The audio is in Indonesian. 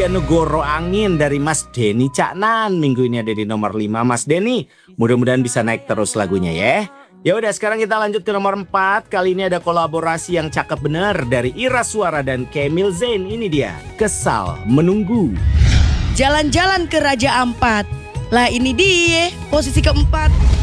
Negoro Angin dari Mas Denny Caknan. Minggu ini ada di nomor 5 Mas Denny. Mudah-mudahan bisa naik terus lagunya ya. Ya udah sekarang kita lanjut ke nomor 4. Kali ini ada kolaborasi yang cakep bener dari Ira Suara dan Kemil Zain. Ini dia, Kesal Menunggu. Jalan-jalan ke Raja Ampat. Lah ini dia posisi keempat.